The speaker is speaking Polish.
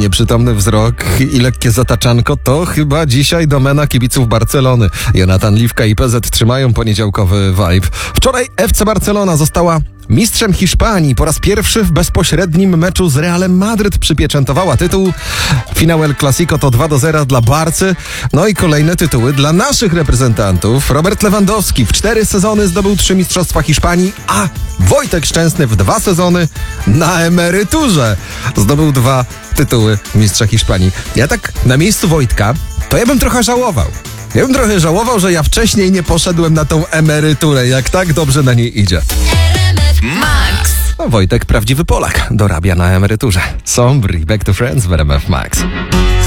Nieprzytomny wzrok i lekkie zataczanko to chyba dzisiaj domena kibiców Barcelony. Jonatan Liwka i PZ trzymają poniedziałkowy vibe. Wczoraj FC Barcelona została mistrzem Hiszpanii. Po raz pierwszy w bezpośrednim meczu z Realem Madryt przypieczętowała tytuł. Finał El Clasico to 2-0 dla Barcy. No i kolejne tytuły dla naszych reprezentantów. Robert Lewandowski w 4 sezony zdobył 3 mistrzostwa Hiszpanii, a Wojtek Szczęsny w 2 sezony na emeryturze zdobył 2 tytuły mistrza Hiszpanii. Ja tak na miejscu Wojtka, to ja bym trochę żałował. Ja bym trochę żałował, że ja wcześniej nie poszedłem na tą emeryturę, jak tak dobrze na niej idzie. Max. No, Wojtek, prawdziwy Polak, dorabia na emeryturze. Sombry, Back to Friends w RMF Max.